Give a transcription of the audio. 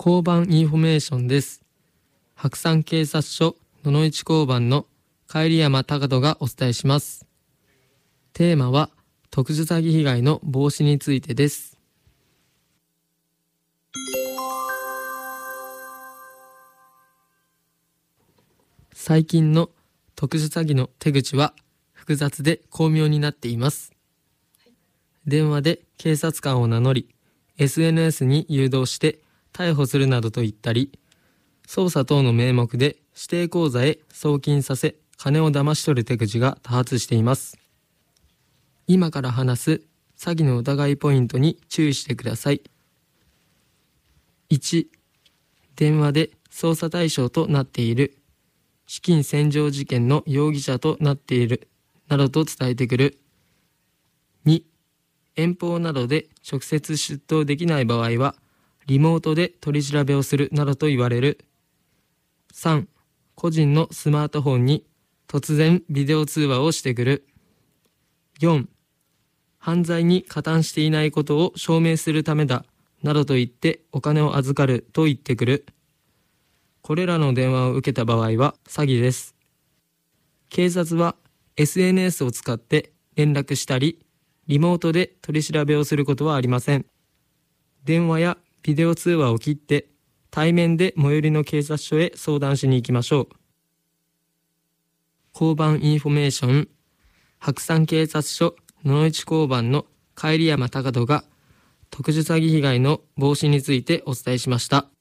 交番インフォメーションです。白山警察署野々市交番の帰山隆人がお伝えします。テーマは特殊詐欺被害の防止についてです。最近の特殊詐欺の手口は複雑で巧妙になっています。電話で警察官を名乗り、SNS に誘導して逮捕するなどと言ったり、捜査等の名目で指定口座へ送金させ、金を騙し取る手口が多発しています。今から話す詐欺の疑いポイントに注意してください。1、電話で捜査対象となっている、資金洗浄事件の容疑者となっている、などと伝えてくる。2、遠方などで直接出頭できない場合は、リモートで取り調べをするなどと言われる。3、個人のスマートフォンに突然ビデオ通話をしてくる。4、犯罪に加担していないことを証明するためだ、などと言ってお金を預かると言ってくる。これらの電話を受けた場合は詐欺です。警察は SNS を使って連絡したり、リモートで取り調べをすることはありません。電話やビデオ通話を切って対面で最寄りの警察署へ相談しに行きましょう。交番インフォメーション、白山警察署野々市交番の帰山隆人が特殊詐欺被害の防止についてお伝えしました。